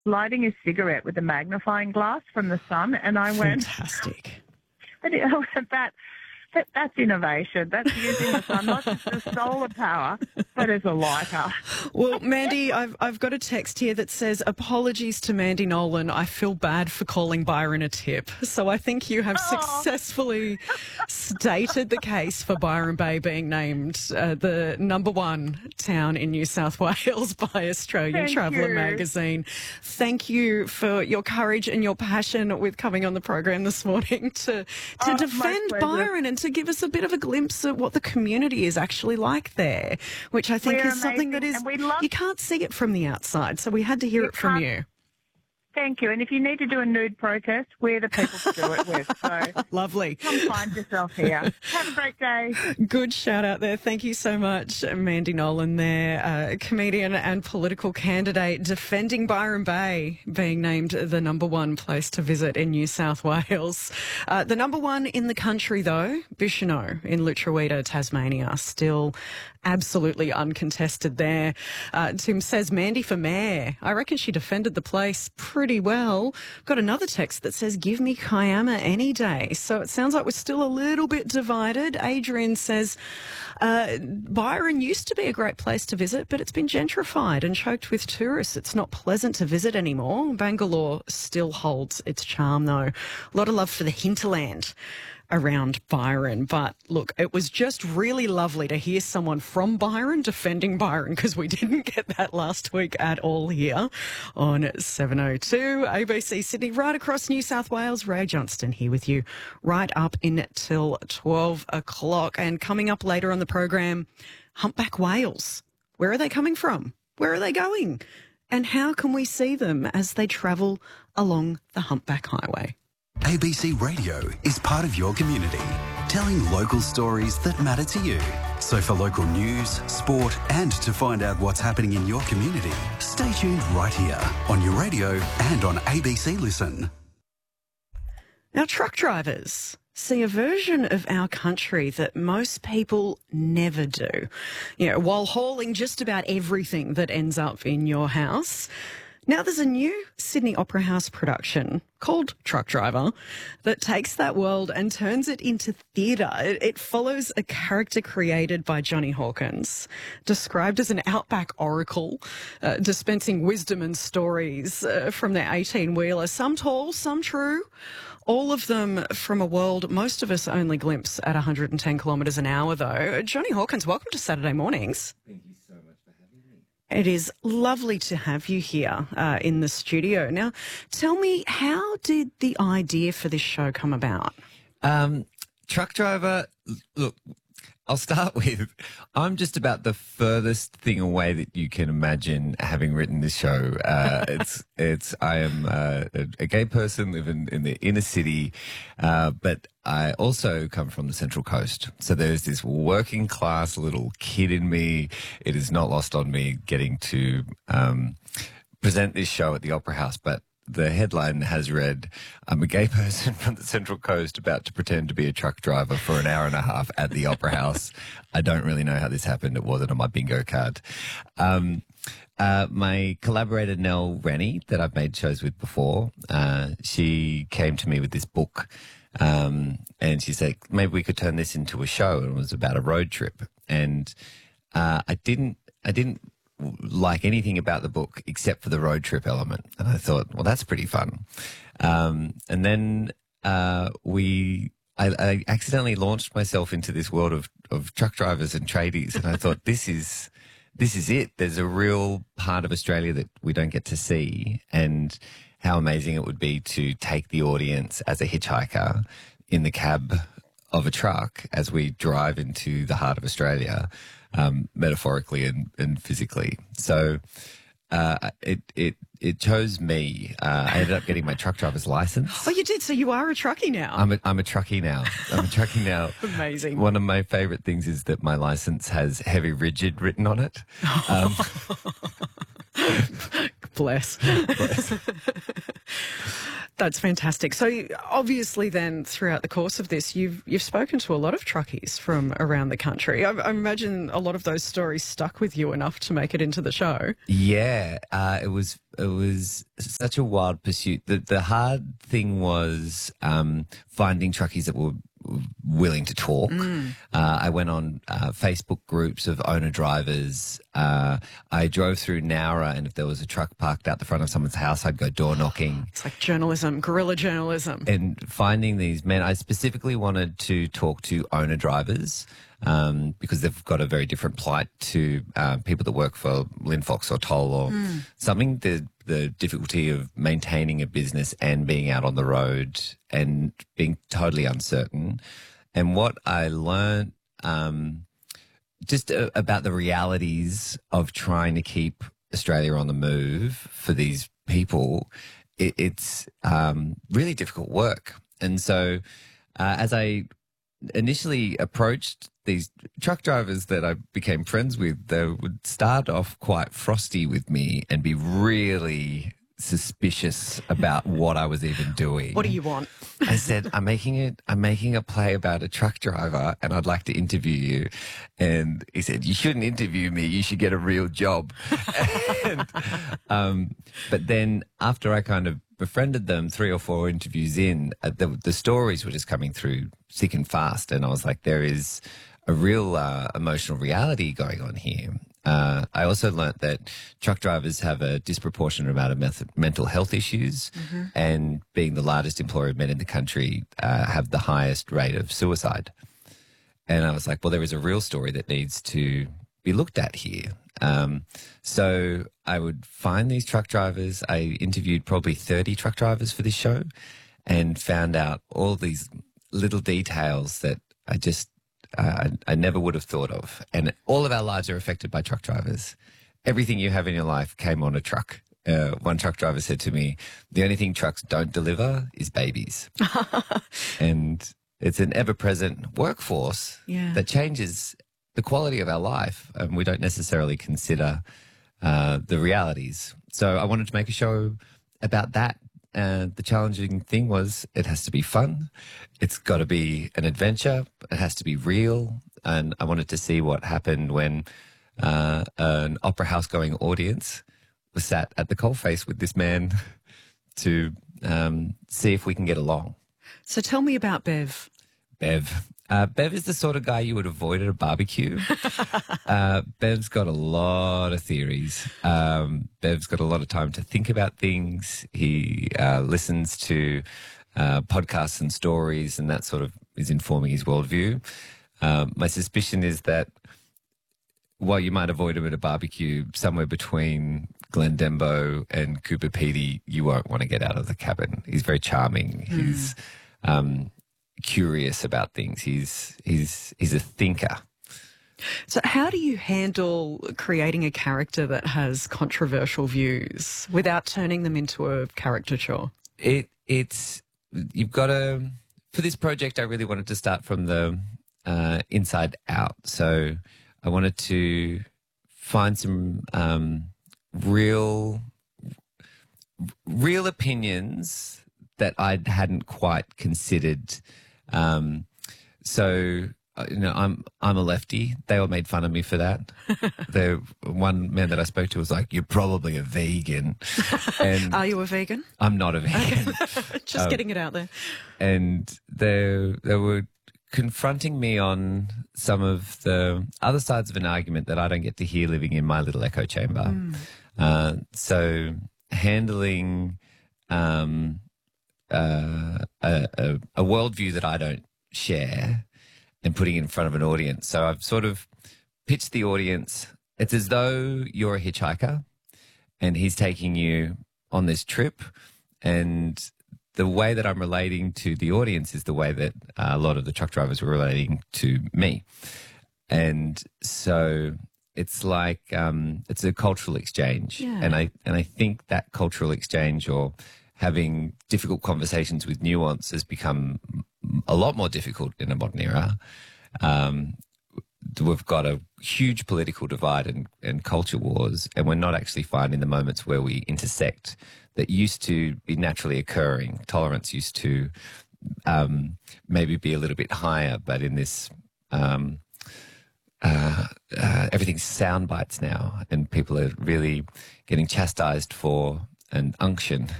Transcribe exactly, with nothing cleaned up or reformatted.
lighting a cigarette with a magnifying glass from the sun, and I went, Fantastic. and it was that, that that's innovation. That's using the sun not just as solar power, but as a lighter. Well, Mandy, I've I've got a text here that says, apologies to Mandy Nolan. I feel bad for calling Byron a tip. So I think you have Oh. successfully stated the case for Byron Bay being named uh, the number one town in New South Wales by Australian Thank Traveller you. magazine. Thank you for your courage and your passion with coming on the program this morning to, to Oh, my defend pleasure. Byron and to give us a bit of a glimpse at what the community is actually like there, which I think We're is something that amazing, is, and we love- you can't see it from the outside, so we had to hear You it from can't- you. Thank you. And if you need to do a nude protest, we're the people to do it with. So Lovely. come find yourself here. Have a great day. Good shout out there. Thank you so much, Mandy Nolan there, uh, comedian and political candidate defending Byron Bay being named the number one place to visit in New South Wales. Uh, the number one in the country, though, Bicheno in Lutruwita, Tasmania, still absolutely uncontested there. Uh, Tim says, Mandy for mayor. I reckon she defended the place pretty well. Got another text that says, give me Kiama any day. So it sounds like we're still a little bit divided. Adrian says, uh, Byron used to be a great place to visit, but it's been gentrified and choked with tourists. It's not pleasant to visit anymore. Bangalore still holds its charm, though. A lot of love for the hinterland around Byron. But look, it was just really lovely to hear someone from Byron defending Byron, because we didn't get that last week at all here on seven oh two A B C Sydney, right across New South Wales. Ray Johnston here with you right up until twelve o'clock. And coming up later on the program, humpback whales. Where are they coming from? Where are they going? And how can we see them as they travel along the Humpback Highway? A B C Radio is part of your community, telling local stories that matter to you. So for local news, sport, and to find out what's happening in your community, stay tuned right here on your radio and on A B C Listen. Now, truck drivers see a version of our country that most people never do. You know, while hauling just about everything that ends up in your house. Now there's a new Sydney Opera House production called Truck Driver that takes that world and turns it into theatre. It, it follows a character created by Johnny Hawkins, described as an outback oracle, uh, dispensing wisdom and stories uh, from their eighteen-wheeler, some tall, some true, all of them from a world most of us only glimpse at one hundred ten kilometres an hour, though. Johnny Hawkins, welcome to Saturday Mornings. Thank you so much for having me. It is lovely to have you here uh, in the studio. Now, tell me, how did the idea for this show come about? Um, truck driver, look, I'll start with, I'm just about the furthest thing away that you can imagine having written this show. Uh, it's, it's, I am uh, a, a gay person living in the inner city, uh, but I also come from the Central Coast. So there's this working class little kid in me. It is not lost on me getting to um, present this show at the Opera House, but the headline has read, I'm a gay person from the Central Coast about to pretend to be a truck driver for an hour and a half at the Opera House. I don't really know how this happened. It wasn't on my bingo card. Um, uh, my collaborator, Nell Rennie, that I've made shows with before, uh, she came to me with this book, um, and she said, maybe we could turn this into a show. And it was about a road trip. And uh, I didn't, I didn't, like anything about the book except for the road trip element. And I thought, well, that's pretty fun. Um, and then uh, we, I, I accidentally launched myself into this world of, of truck drivers and tradies. And I thought, this is, this is it. There's a real part of Australia that we don't get to see, and how amazing it would be to take the audience as a hitchhiker in the cab of a truck as we drive into the heart of Australia. Um, metaphorically and, and physically. So uh, it it it chose me. Uh, I ended up getting my truck driver's license. Oh, you did? So you are a truckie now? I'm a, I'm a truckie now. I'm a truckie now. Amazing. One of my favourite things is that my license has heavy rigid written on it. Um, Bless. Bless. That's fantastic. So obviously then throughout the course of this, you've you've spoken to a lot of truckies from around the country. I, I imagine a lot of those stories stuck with you enough to make it into the show. Yeah, uh, it was it was such a wild pursuit. The the hard thing was um, finding truckies that were willing to talk. Mm. Uh, I went on uh, Facebook groups of owner drivers. Uh, I drove through Nowra, and if there was a truck parked out the front of someone's house, I'd go door knocking. It's like journalism, guerrilla journalism. And finding these men, I specifically wanted to talk to owner drivers um, because they've got a very different plight to uh, people that work for Linfox or Toll or mm. something. The the difficulty of maintaining a business and being out on the road and being totally uncertain. And what I learned um, just uh, about the realities of trying to keep Australia on the move for these people, it, it's um, really difficult work. And so uh, as I initially approached these truck drivers that I became friends with, they would start off quite frosty with me and be really suspicious about what I was even doing. What do you want? I said, I'm making it, I'm making a play about a truck driver and I'd like to interview you. And he said, you shouldn't interview me. You should get a real job. and, um, but then after I kind of befriended them, three or four interviews in, uh, the, the stories were just coming through thick and fast. And I was like, there is a real uh, emotional reality going on here. Uh, I also learnt that truck drivers have a disproportionate amount of method, mental health issues, mm-hmm. and being the largest employer of men in the country, uh, have the highest rate of suicide. And I was like, well, there is a real story that needs to be looked at here. Um, so I would find these truck drivers. I interviewed probably thirty truck drivers for this show and found out all these little details that I just Uh, I, I never would have thought of. And all of our lives are affected by truck drivers. Everything you have in your life came on a truck. Uh, one truck driver said to me, the only thing trucks don't deliver is babies. And it's an ever-present workforce yeah. that changes the quality of our life, and we don't necessarily consider uh, the realities. So I wanted to make a show about that. Uh, the challenging thing was it has to be fun. It's got to be an adventure. It has to be real. And I wanted to see what happened when uh, an opera house going audience was sat at the coalface with this man to um, see if we can get along. So tell me about Bev. Bev. Uh, Bev is the sort of guy you would avoid at a barbecue. uh, Bev's got a lot of theories. Um, Bev's got a lot of time to think about things. He uh, listens to uh, podcasts and stories, and that sort of is informing his worldview. Um, my suspicion is that while you might avoid him at a barbecue, somewhere between Glendembo and Cooper Pedy, you won't want to get out of the cabin. He's very charming. Mm. He's um, curious about things. He's he's he's a thinker. So how do you handle creating a character that has controversial views without turning them into a caricature? It it's you've got to for this project. I really wanted to start from the uh, inside out. So I wanted to find some um, real real opinions that I hadn't quite considered. Um, so, you know, I'm I'm a lefty. They all made fun of me for that. The one man that I spoke to was like, "You're probably a vegan." And are you a vegan? I'm not a vegan. Just um, getting it out there. And they they were confronting me on some of the other sides of an argument that I don't get to hear living in my little echo chamber. Mm. Uh, so handling um, uh, a, a, a worldview that I don't share and putting it in front of an audience. So I've sort of pitched the audience. It's as though you're a hitchhiker and he's taking you on this trip, and the way that I'm relating to the audience is the way that uh, a lot of the truck drivers were relating to me. And so it's like, um, it's a cultural exchange. Yeah. And I, and I think that cultural exchange, or having difficult conversations with nuance, has become a lot more difficult in a modern era. Um, we've got a huge political divide and, and culture wars, and we're not actually finding the moments where we intersect that used to be naturally occurring. Tolerance used to um, maybe be a little bit higher, but in this, um, uh, uh, everything's sound bites now, and people are really getting chastised for and unction